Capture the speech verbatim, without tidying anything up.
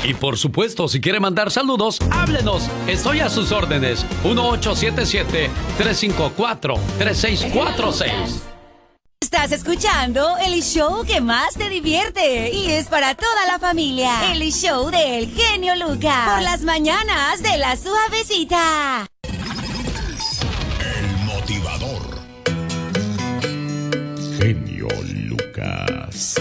Y por supuesto, si quiere mandar saludos, háblenos. Estoy a sus órdenes. uno ocho siete siete, tres cinco cuatro, tres seis cuatro seis. Estás escuchando el show que más te divierte y es para toda la familia. El show del genio Lucas. Por las mañanas de La Suavecita. El motivador. Genio Lucas.